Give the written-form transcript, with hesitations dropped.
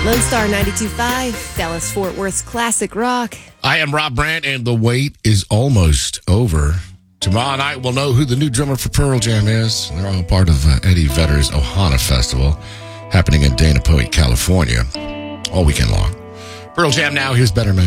Lone Star 92.5, Dallas-Fort Worth's classic rock. I am Rob Brandt, and the wait is almost over. Tomorrow night, we'll know who the new drummer for Pearl Jam is. They're all part of Eddie Vedder's Ohana Festival, happening in Dana Point, California, all weekend long. Pearl Jam now, here's Better Man.